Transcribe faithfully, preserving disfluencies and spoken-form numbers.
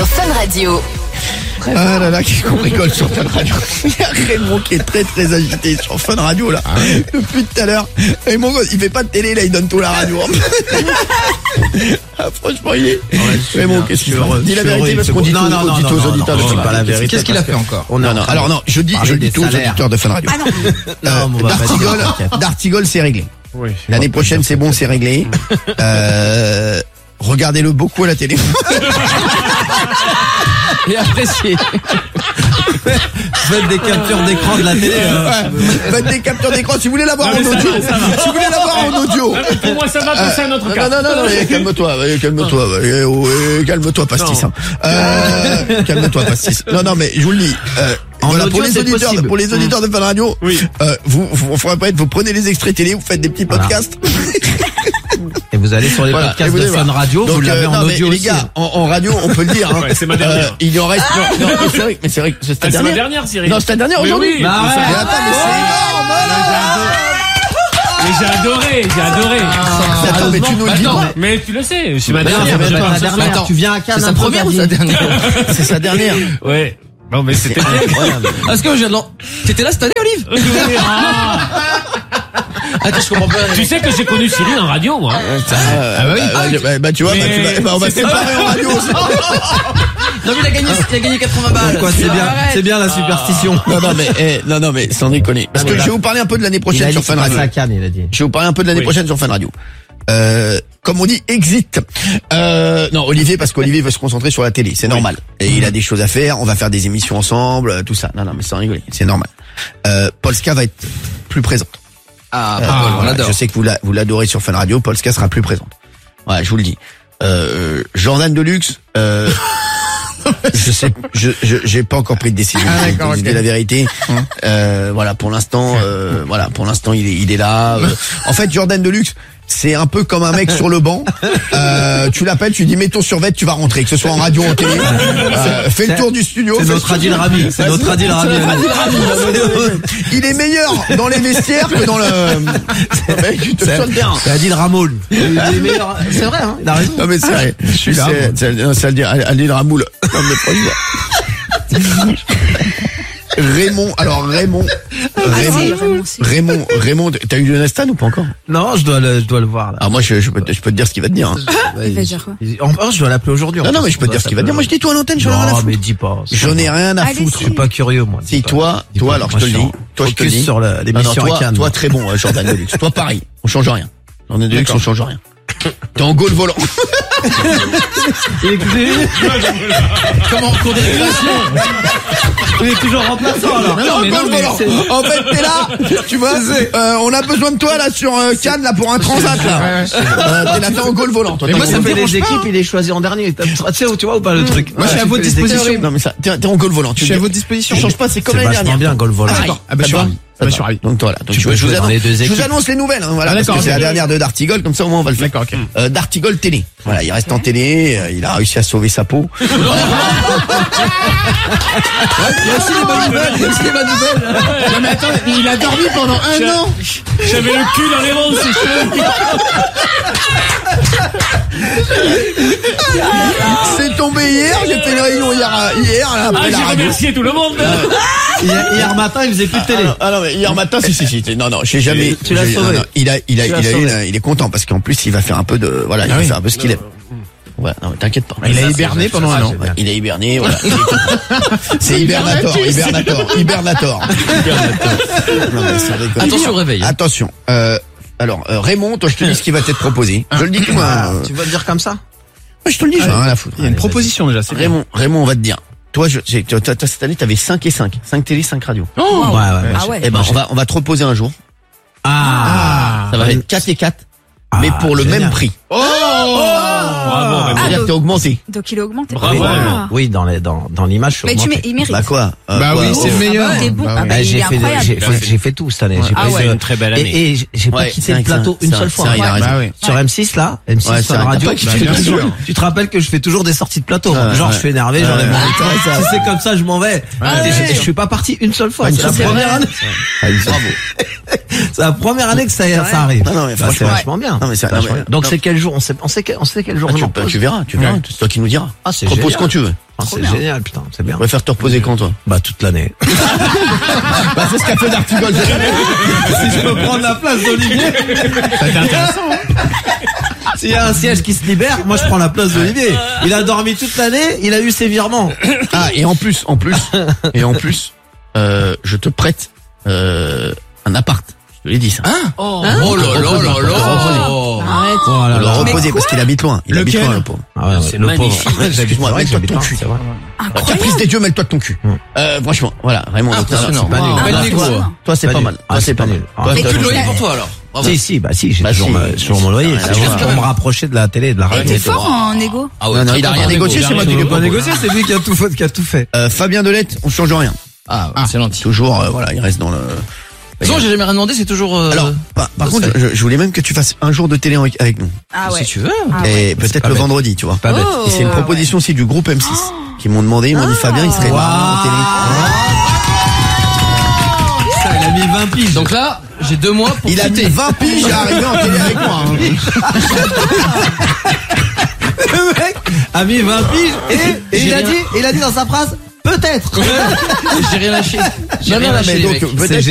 sur Fun Radio. Ah là là, qu'est-ce qu'on rigole sur Fun Radio. Il y a Raymond qui est très très agité sur Fun Radio là. Ah ouais. Depuis tout à l'heure. Et mon gosse, il fait pas de télé là, il donne tout à la radio. Ah, franchement, il est. Ouais, Raymond, qu'est-ce qu'il fait? Dis la vérité parce qu'on dit non, tout, non, on dit non, tout aux non, auditeurs non, de Fun pas la Radio. vérité. Qu'est-ce qu'il a fait encore? Non, non, alors non, je dis, je dis tout aux auditeurs de Fun Radio. Ah non. Euh, D'Artigol, D'Artigol, c'est réglé. Oui. L'année prochaine, c'est bon, c'est réglé. Euh, regardez-le beaucoup à la télé. Et apprécié. Faites des captures d'écran de la télé. Hein. Ouais, faites des captures d'écran si vous voulez l'avoir en audio. Si vous voulez l'avoir en audio. Pour moi, ça va passer à notre cas. Non, non, non, non, eh, calme-toi, eh, calme-toi, eh, oh, eh, calme-toi, pastis. Hein. Euh, calme-toi, pastis. Non, non, mais je vous le dis. Euh, En voilà, audio, pour les c'est auditeurs, possible. pour les auditeurs de Fun Radio, Oui. euh, vous, vous, vous, vous prenez les extraits télé, vous faites des petits Voilà. podcasts. Et vous allez sur les Voilà. podcasts Et vous de allez Fun voir. Radio, Donc, vous l'avez euh, en non, mais audio les aussi. gars, en, en radio, on peut le dire. Hein. Ouais, c'est ma dernière. Euh, il en reste. Non, non, mais c'est vrai, mais c'est vrai que c'est ta Ah, c'est ma dernière. dernière, Cyril. Non, c'est ta dernière Mais aujourd'hui. oui. Bah, Mais ouais. ça- Mais attends, mais c'est énorme. Mais j'ai adoré, j'ai adoré. Attends, mais tu nous le dis Attends, pas. Mais tu le sais, c'est ma Mais non, dernière. c'est je même pas la l'attends ce dernière. soir. Tu viens à Cannes. C'est sa un peu, première ou Daddy. sa dernière? C'est sa dernière. Ouais. Non, mais c'était bien. Est-ce que je l'en... T'étais là cette année, Olive? Ah. Attends, je comprends pas. Tu sais que j'ai connu Cyril en radio, moi. Ah bah oui. bah, bah, bah, tu vois, bah, Mais tu vas- bah, on va se c'était séparer en radio. Non, mais il a gagné, il a gagné quatre-vingts balles. Quoi, c'est bien, Arrête. c'est bien la superstition. Non, non, mais, eh, non, non, mais, sans déconner. Parce que je vais vous parler un peu de l'année Il a prochaine dit sur qu'il Fun passe Radio. à Cannes, il a dit. Je vais vous parler un peu de l'année Oui. prochaine sur Fun Radio. Euh, comme on dit, exit. Euh, non, Olivier, parce qu'Olivier veut se concentrer sur la télé, c'est normal. Et il a des choses à faire, on va faire des émissions ensemble, euh, tout ça. Non, non, mais sans rigoler, c'est normal. Euh, Polska va être plus présente. Ah, Euh, Paul, on voilà, l'adore. je sais que vous la- vous l'adorez sur Fun Radio, Polska sera plus présente. Voilà, je vous le dis. Euh, Jordan Deluxe, euh, je sais, je, je, j'ai pas encore pris de décision. Ah, Je vais d'accord, vous ok. dire la vérité. Euh, voilà, pour l'instant, euh, voilà, pour l'instant, il est, il est là. Euh, en fait, Jordan Deluxe, c'est un peu comme un mec sur le banc. Euh, tu l'appelles, tu dis mets ton survêt, tu vas rentrer, que ce soit en radio ou en télé. Euh, fais le tour du studio. C'est fais notre le Adil tour- Rami. C'est notre Adil Rami. Il est meilleur dans les vestiaires que dans le. Non, mec, tu te sur le terrain. C'est Adil Ramoul. Il est meilleur. C'est vrai, hein. Il a raison. Non mais c'est vrai. Je suis là, moi. C'est c'est- c'est à dire Adil Ramoul. Non mais franchement. Raymond, alors Raymond, Raymond, Raymond, Raymond, t'as eu Jonathan ou pas encore? Non, je dois le, je dois le voir, là. Alors moi je, je, peux, te- je peux te dire ce qu'il va te dire. Hein. Il va dire quoi? Il- En plus, je dois l'appeler aujourd'hui. en Non non plus. mais je peux te dire ce qu'il va te dire. Moi je dis toi à l'antenne, j'en ai rien à Non, foutre. mais dis pas. c'est J'en ai pas- rien à Allez, foutre. Je suis pas curieux, moi. dis Si pas. toi, Dis toi pas. alors je Moi, te le suis dis. en Toi je te le focus dis. sur la- Non, non, l'émission toi, à Cannes. toi très bon euh, Jordan Deluxe. Toi pareil, on change rien. Jordan Deluxe on change rien. T'es en goal volant. Comment, cours de récréation? Il est toujours remplaçant, alors. Non, non, mais non, Goal mais volant. c'est- En fait, t'es là, tu vois, euh, on a besoin de toi là sur euh, Cannes là pour un transat là. Euh, t'es là, t'es en goal volant. Toi, Mais t'es moi, en ça goal me fait dérange les pas. équipes, il est choisi en dernier. Tu sais où tu vois ou pas le truc? Moi, je suis à tu votre fais les disposition. équipes. Non mais ça, t'es, t'es en goal volant. Tu Je suis à dis- votre disposition. Tu changes pas, c'est comme C'est l'année vachement dernière. bien, goal volant. Ah, d'accord. Ah, bah, je suis ça te ravi. va. Ah, bah, je suis ravi. Donc voilà. Donc, Tu je, peux je vous jouer dans annonce, les deux je équipes. vous annonce les nouvelles. Hein, voilà, Ah, parce d'accord, que c'est la ok. dernière de D'Artigol, comme ça au moins on va le faire. D'accord, ok. Euh, D'Artigol télé. Voilà, il reste en télé. euh, il a réussi à sauver sa peau. Il y a aussi des bonnes nouvelles. Il y a aussi des bonnes nouvelles. Non, mais attends, il a dormi pendant un an. J'avais le cul dans les ronces, c'est chaud. C'est tombé hier. J'ai fait une réunion hier, à- hier là, Ah, après la j'ai radio. remercié tout le monde. Hier, hier matin, il faisait plus de Ah télé. non, ah non, mais hier matin, si, si, si, non, non, j'ai jamais. Tu l'as j'ai- sauvé. non, non, il a, il a, Tu il l'as a, eu sauvé. une- il est content parce qu'en plus, il va faire un peu de, voilà, il Ah va oui. faire un peu ce qu'il aime. Ouais, non, mais t'inquiète pas. Il a hiberné pendant un an. Ouais, il a hiberné, voilà. Il est content. C'est hibernator, hibernator, hibernator. Non, mais sans déconner. Attention au réveil. Attention. Euh, alors, euh, Raymond, toi, je te dis ce qui va t'être proposé. Je le dis tout, hein. Tu vas le dire comme ça? Ouais, je te le dis, j'en ai rien à foutre. Il y a une proposition déjà, c'est bien. Raymond, Raymond, on va te dire. Toi, je, j'ai- toi, toi, cette année, t'avais cinq et cinq. cinq télé, cinq radios. Ouais, ouais, ouais. Ah ouais. Eh ben, on va, on va te reposer un jour. Ah. Ça va être quatre et quatre. Mais pour le génial. même prix. Bravo, Raymond. C'est-à-dire que t'es augmenté. Donc il a augmenté. Bravo, Ah. Raymond. Oui, dans les, dans, dans l'image, je suis Mais tu augmenté. mets, il mérite. Bah quoi euh, Bah quoi, oui, c'est oh. le meilleur. Ah bah, t'es bon. Bah Ah oui. bah, Ah, il j'ai est fait, de- incroyable. j'ai fait, j'ai fait tout cette année. J'ai Ah fait ouais. de- Une très belle année. Et, et j'ai pas Ouais, quitté c'est le vrai que plateau ça- une ça- seule ça, fois. il a raison. Bah oui. Sur M six là, M six Ouais, c'est sur vrai, la t'as radio. pas quitté tu, le te- plateau. tu te rappelles que je fais toujours des sorties de plateau. Ouais, Genre ouais. je suis énervé, j'en ai Ouais, marre. ouais, ouais, Si c'est comme ça, je m'en vais. Et je, et je suis pas parti une seule fois. Ouais, C'est la c'est première vrai. année. Ah, il- Bravo. C'est la première année que ça, ça arrive. Non, non, mais Bah, c'est franchement, vachement bien. Non, Non, mais c'est- non, Vachement mais- bien. Donc non. c'est quel jour? On sait, on sait, quel- on sait quel jour Ah, on tu, en bah, pose. tu verras, tu verras. C'est toi qui nous diras. Ah, c'est Propose génial. quand tu veux. Ah, c'est bien. génial, putain, c'est bien. On préfère te reposer quand, toi? Bah toute l'année. Bah, c'est ce qu'a fait Dartigol. Si je peux prendre la place d'Olivier. C'est intéressant. S'il y a un siège qui se libère, moi je prends la place d'Olivier. Il a dormi toute l'année, il a eu ses virements. Ah, et en plus, en plus, et en plus, euh, je te prête, euh, un appart. Je te l'ai dit, ça. Oh. Oh là là là là. Arrête. Oh là Faut le là. reposer parce qu'il habite loin. Il habite Lequel loin, le pauvre. Ah ouais, ouais, C'est le magnifique. pauvre. Excuse-moi, C'est vrai que mets-toi de ton j'habite cul. là, c'est vrai. Caprice Incroyable. des dieux, mêle-toi de ton cul. Euh, franchement, voilà, vraiment. Impressionnant. Toi, Wow. Ah, Belle bah, négo. toi, toi, c'est Pas pas nul. mal. Ah, Toi, c'est c'est pas pas mal. nul. Toi, Ah, Et toi, plus de toi, loyer pour toi alors. Bravo. Si, si, bah si, j'ai Bah, toujours, si. ma- toujours mon loyer. Ah, C'est là, juste voilà. pour me rapprocher de la télé et de la Et radio. t'es fort en égo. Ah Non, non, il a rien négocié, c'est moi qui lui ai pas proposé. négocier, c'est lui qui a tout fait, qui a tout fait. Euh, Fabien Delette, on change rien. Ah, c'est gentil. De Toujours, euh, voilà, il reste dans le. toute façon, j'ai jamais rien demandé, c'est toujours. euh, Alors, par, par ça contre, serait- je, je voulais même que tu fasses un jour de télé avec, avec nous. Ah ouais. Si tu veux. Ah ouais. Et peut-être pas le bête. vendredi, tu vois. Pas bête. Oh, Et c'est une ouais, proposition aussi du groupe M six qui m'ont demandé, ils m'ont dit Fabien, il serait marrant en télé. Ça, il a mis vingt piges. Donc là, j'ai deux mois pour Il a mis quitter. vingt piges à arriver en télé avec moi. hein. Le mec a mis vingt piges et, et J'ai il a rien. dit, il a dit dans sa phrase, peut-être. J'ai rien lâché. J'ai Non, rien non, lâché, mais les donc mecs. peut-être C'est